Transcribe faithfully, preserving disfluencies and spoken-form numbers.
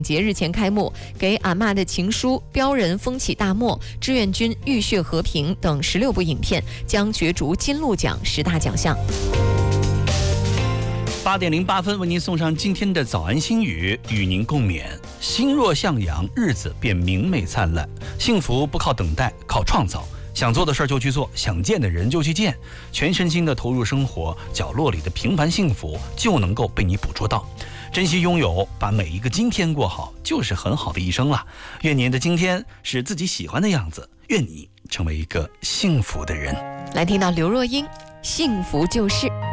节日前开幕，给阿嬷的情书、标人风起大漠、志愿军浴血和平等十六部影片将角逐金鹿奖十大奖项。 八点零八分，为您送上今天的早安心语，与您共勉。心若向阳，日子便明媚灿烂。幸福不靠等待，靠创造。想做的事儿就去做，想见的人就去见，全身心的投入生活，角落里的平凡幸福就能够被你捕捉到。珍惜拥有，把每一个今天过好，就是很好的一生了。愿您的今天是自己喜欢的样子，愿你成为一个幸福的人。 来听到刘若英，幸福就是。